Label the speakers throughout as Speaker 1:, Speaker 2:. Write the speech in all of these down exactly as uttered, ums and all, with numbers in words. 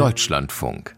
Speaker 1: Deutschlandfunk.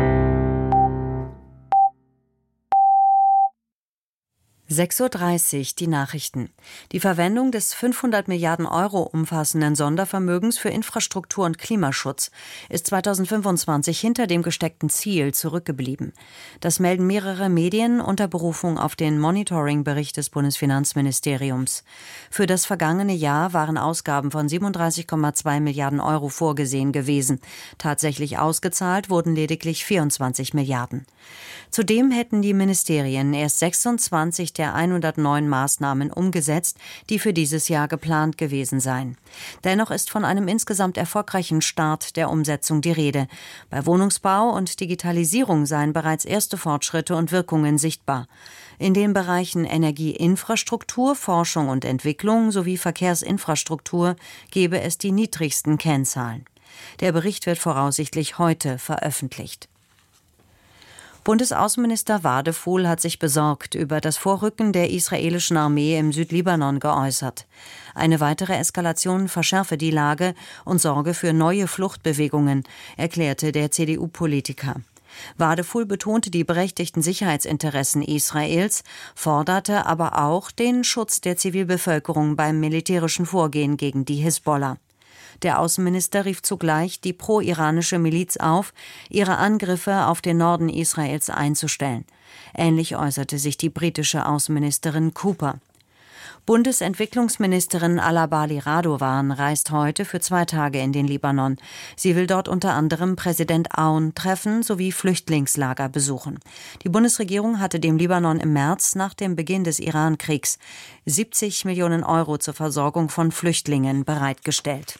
Speaker 2: sechs Uhr dreißig, die Nachrichten. Die Verwendung des fünfhundert Milliarden Euro umfassenden Sondervermögens für Infrastruktur und Klimaschutz ist zweitausendfünfundzwanzig hinter dem gesteckten Ziel zurückgeblieben. Das melden mehrere Medien unter Berufung auf den Monitoring-Bericht des Bundesfinanzministeriums. Für das vergangene Jahr waren Ausgaben von siebenunddreißig Komma zwei Milliarden Euro vorgesehen gewesen. Tatsächlich ausgezahlt wurden lediglich vierundzwanzig Milliarden. Zudem hätten die Ministerien erst sechsundzwanzig der hundertneun Maßnahmen umgesetzt, die für dieses Jahr geplant gewesen seien. Dennoch ist von einem insgesamt erfolgreichen Start der Umsetzung die Rede. Bei Wohnungsbau und Digitalisierung seien bereits erste Fortschritte und Wirkungen sichtbar. In den Bereichen Energieinfrastruktur, Forschung und Entwicklung sowie Verkehrsinfrastruktur gebe es die niedrigsten Kennzahlen. Der Bericht wird voraussichtlich heute veröffentlicht. Bundesaußenminister Wadefuhl hat sich besorgt über das Vorrücken der israelischen Armee im Südlibanon geäußert. Eine weitere Eskalation verschärfe die Lage und sorge für neue Fluchtbewegungen, erklärte der C D U-Politiker. Wadefuhl betonte die berechtigten Sicherheitsinteressen Israels, forderte aber auch den Schutz der Zivilbevölkerung beim militärischen Vorgehen gegen die Hisbollah. Der Außenminister rief zugleich die pro-iranische Miliz auf, ihre Angriffe auf den Norden Israels einzustellen. Ähnlich äußerte sich die britische Außenministerin Cooper. Bundesentwicklungsministerin Alabali Radovan reist heute für zwei Tage in den Libanon. Sie will dort unter anderem Präsident Aoun treffen sowie Flüchtlingslager besuchen. Die Bundesregierung hatte dem Libanon im März nach dem Beginn des Iran-Kriegs siebzig Millionen Euro zur Versorgung von Flüchtlingen bereitgestellt.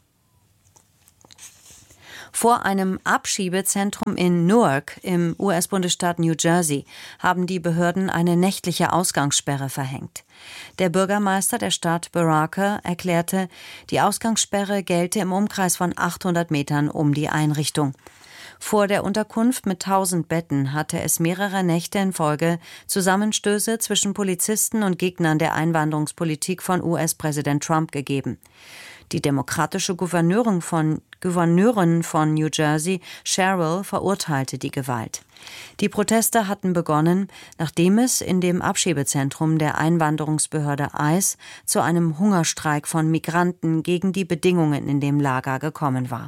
Speaker 2: Vor einem Abschiebezentrum in Newark im U S-Bundesstaat New Jersey haben die Behörden eine nächtliche Ausgangssperre verhängt. Der Bürgermeister der Stadt Baraka erklärte, die Ausgangssperre gelte im Umkreis von achthundert Metern um die Einrichtung. Vor der Unterkunft mit tausend Betten hatte es mehrere Nächte in Folge Zusammenstöße zwischen Polizisten und Gegnern der Einwanderungspolitik von U S-Präsident Trump gegeben. Die demokratische Gouverneurin von, Gouverneurin von New Jersey, Cheryl, verurteilte die Gewalt. Die Proteste hatten begonnen, nachdem es in dem Abschiebezentrum der Einwanderungsbehörde ICE zu einem Hungerstreik von Migranten gegen die Bedingungen in dem Lager gekommen war.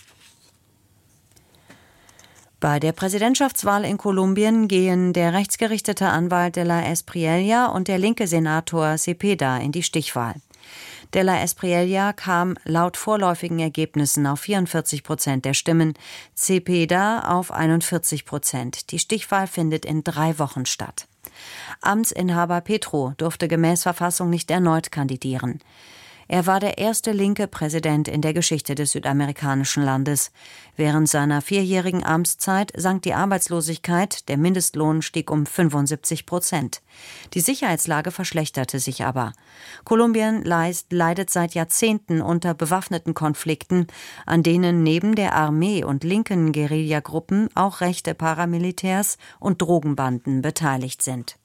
Speaker 2: Bei der Präsidentschaftswahl in Kolumbien gehen der rechtsgerichtete Anwalt de la Espriella und der linke Senator Cepeda in die Stichwahl. De la Espriella kam laut vorläufigen Ergebnissen auf vierundvierzig Prozent der Stimmen, Cepeda auf einundvierzig Prozent. Die Stichwahl findet in drei Wochen statt. Amtsinhaber Petro durfte gemäß Verfassung nicht erneut kandidieren. Er war der erste linke Präsident in der Geschichte des südamerikanischen Landes. Während seiner vierjährigen Amtszeit sank die Arbeitslosigkeit, der Mindestlohn stieg um fünfundsiebzig Prozent. Die Sicherheitslage verschlechterte sich aber. Kolumbien leidet seit Jahrzehnten unter bewaffneten Konflikten, an denen neben der Armee und linken Guerillagruppen auch rechte Paramilitärs und Drogenbanden beteiligt sind.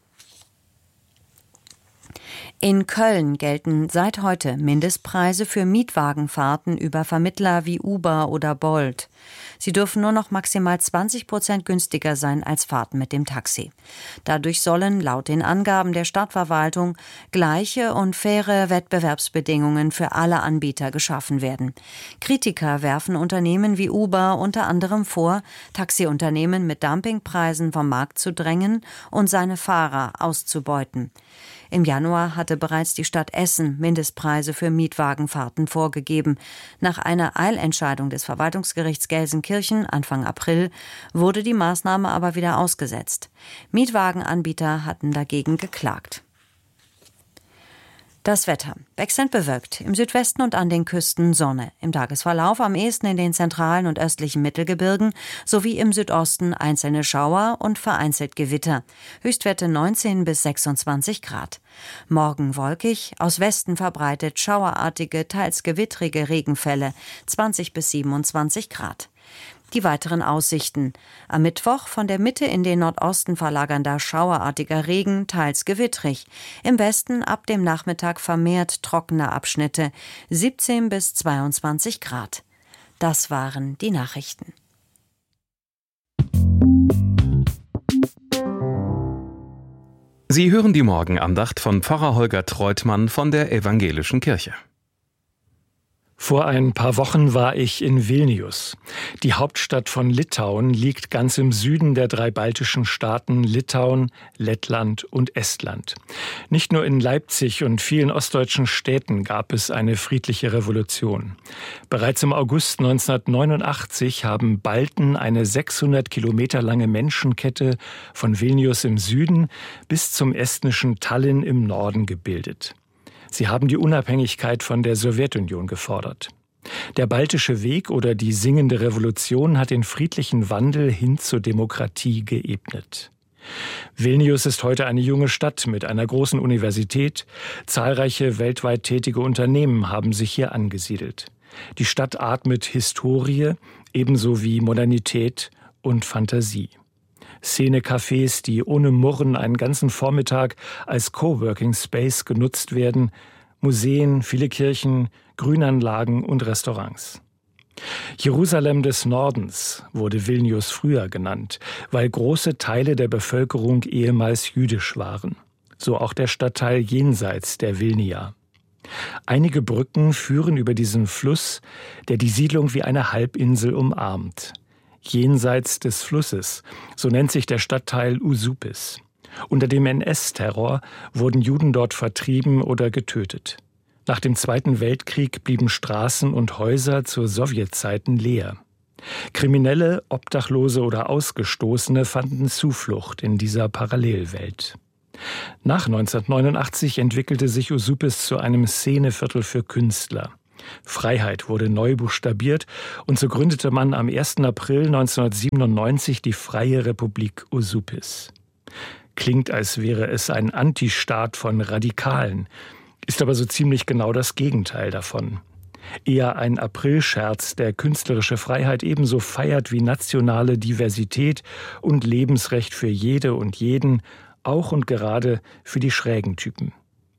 Speaker 2: In Köln gelten seit heute Mindestpreise für Mietwagenfahrten über Vermittler wie Uber oder Bolt. Sie dürfen nur noch maximal zwanzig Prozent günstiger sein als Fahrten mit dem Taxi. Dadurch sollen laut den Angaben der Stadtverwaltung gleiche und faire Wettbewerbsbedingungen für alle Anbieter geschaffen werden. Kritiker werfen Unternehmen wie Uber unter anderem vor, Taxiunternehmen mit Dumpingpreisen vom Markt zu drängen und seine Fahrer auszubeuten. Im Januar hatte bereits die Stadt Essen Mindestpreise für Mietwagenfahrten vorgegeben. Nach einer Eilentscheidung des Verwaltungsgerichts Gelsenkirchen Anfang April wurde die Maßnahme aber wieder ausgesetzt. Mietwagenanbieter hatten dagegen geklagt. Das Wetter. Wechselnd bewölkt. Im Südwesten und an den Küsten Sonne. Im Tagesverlauf am ehesten in den zentralen und östlichen Mittelgebirgen sowie im Südosten einzelne Schauer und vereinzelt Gewitter. Höchstwerte neunzehn bis sechsundzwanzig Grad. Morgen wolkig, aus Westen verbreitet schauerartige, teils gewittrige Regenfälle. zwanzig bis siebenundzwanzig Grad. Die weiteren Aussichten. Am Mittwoch von der Mitte in den Nordosten verlagernder schauerartiger Regen, teils gewittrig. Im Westen ab dem Nachmittag vermehrt trockene Abschnitte, siebzehn bis zweiundzwanzig Grad. Das waren die Nachrichten.
Speaker 1: Sie hören die Morgenandacht von Pfarrer Holger Treutmann von der Evangelischen Kirche.
Speaker 3: Vor ein paar Wochen war ich in Vilnius. Die Hauptstadt von Litauen liegt ganz im Süden der drei baltischen Staaten Litauen, Lettland und Estland. Nicht nur in Leipzig und vielen ostdeutschen Städten gab es eine friedliche Revolution. Bereits im August neunzehnhundertneunundachtzig haben Balten eine sechshundert Kilometer lange Menschenkette von Vilnius im Süden bis zum estnischen Tallinn im Norden gebildet. Sie haben die Unabhängigkeit von der Sowjetunion gefordert. Der Baltische Weg oder die Singende Revolution hat den friedlichen Wandel hin zur Demokratie geebnet. Vilnius ist heute eine junge Stadt mit einer großen Universität. Zahlreiche weltweit tätige Unternehmen haben sich hier angesiedelt. Die Stadt atmet Historie, ebenso wie Modernität und Fantasie. Szenecafés, die ohne Murren einen ganzen Vormittag als Coworking Space genutzt werden, Museen, viele Kirchen, Grünanlagen und Restaurants. Jerusalem des Nordens wurde Vilnius früher genannt, weil große Teile der Bevölkerung ehemals jüdisch waren. So auch der Stadtteil jenseits der Vilnia. Einige Brücken führen über diesen Fluss, der die Siedlung wie eine Halbinsel umarmt. Jenseits des Flusses, so nennt sich der Stadtteil Usupis. Unter dem N S-Terror wurden Juden dort vertrieben oder getötet. Nach dem Zweiten Weltkrieg blieben Straßen und Häuser zu Sowjetzeiten leer. Kriminelle, Obdachlose oder Ausgestoßene fanden Zuflucht in dieser Parallelwelt. Nach neunzehnhundertneunundachtzig entwickelte sich Usupis zu einem Szeneviertel für Künstler. Freiheit wurde neu buchstabiert und so gründete man am ersten April neunzehnhundertsiebenundneunzig die Freie Republik Usupis. Klingt, als wäre es ein Antistaat von Radikalen, ist aber so ziemlich genau das Gegenteil davon. Eher ein Aprilscherz, der künstlerische Freiheit ebenso feiert wie nationale Diversität und Lebensrecht für jede und jeden, auch und gerade für die schrägen Typen.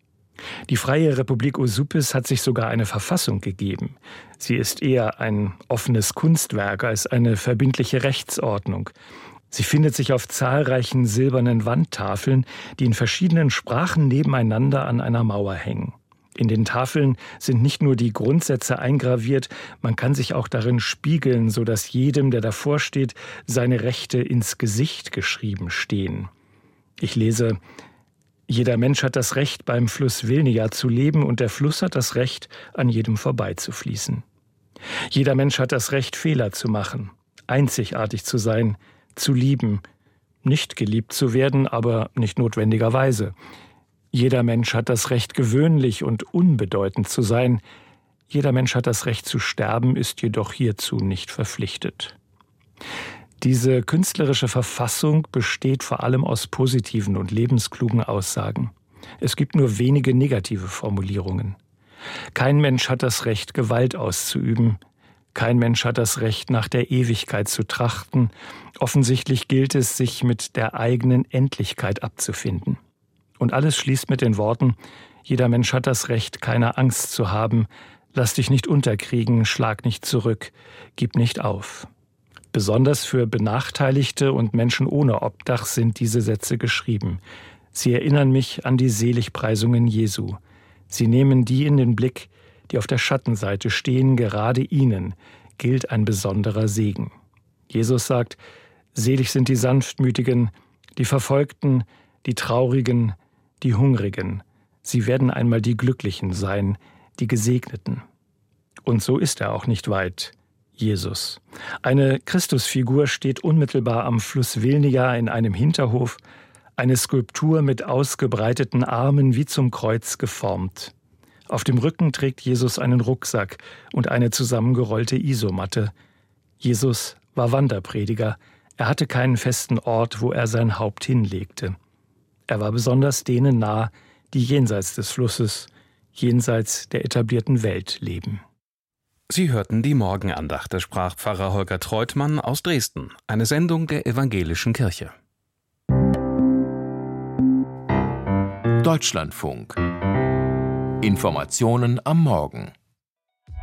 Speaker 3: Die Freie Republik Usupis hat sich sogar eine Verfassung gegeben. Sie ist eher ein offenes Kunstwerk als eine verbindliche Rechtsordnung. Sie findet sich auf zahlreichen silbernen Wandtafeln, die in verschiedenen Sprachen nebeneinander an einer Mauer hängen. In den Tafeln sind nicht nur die Grundsätze eingraviert, man kann sich auch darin spiegeln, sodass jedem, der davor steht, seine Rechte ins Gesicht geschrieben stehen. Ich lese: Jeder Mensch hat das Recht, beim Fluss Vilnia zu leben, und der Fluss hat das Recht, an jedem vorbeizufließen. Jeder Mensch hat das Recht, Fehler zu machen, einzigartig zu sein, zu lieben, nicht geliebt zu werden, aber nicht notwendigerweise. Jeder Mensch hat das Recht, gewöhnlich und unbedeutend zu sein. Jeder Mensch hat das Recht zu sterben, ist jedoch hierzu nicht verpflichtet. Diese künstlerische Verfassung besteht vor allem aus positiven und lebensklugen Aussagen. Es gibt nur wenige negative Formulierungen. Kein Mensch hat das Recht, Gewalt auszuüben. Kein Mensch hat das Recht, nach der Ewigkeit zu trachten. Offensichtlich gilt es, sich mit der eigenen Endlichkeit abzufinden. Und alles schließt mit den Worten: Jeder Mensch hat das Recht, keine Angst zu haben. Lass dich nicht unterkriegen, schlag nicht zurück, gib nicht auf. Besonders für Benachteiligte und Menschen ohne Obdach sind diese Sätze geschrieben. Sie erinnern mich an die Seligpreisungen Jesu. Sie nehmen die in den Blick, die auf der Schattenseite stehen, gerade ihnen gilt ein besonderer Segen. Jesus sagt: Selig sind die Sanftmütigen, die Verfolgten, die Traurigen, die Hungrigen. Sie werden einmal die Glücklichen sein, die Gesegneten. Und so ist er auch nicht weit. Jesus. Eine Christusfigur steht unmittelbar am Fluss Vilnia in einem Hinterhof, eine Skulptur mit ausgebreiteten Armen wie zum Kreuz geformt. Auf dem Rücken trägt Jesus einen Rucksack und eine zusammengerollte Isomatte. Jesus war Wanderprediger. Er hatte keinen festen Ort, wo er sein Haupt hinlegte. Er war besonders denen nah, die jenseits des Flusses, jenseits der etablierten Welt leben.
Speaker 1: Sie hörten die Morgenandacht, da sprach Pfarrer Holger Treutmann aus Dresden, eine Sendung der Evangelischen Kirche.
Speaker 4: Deutschlandfunk. Informationen am Morgen.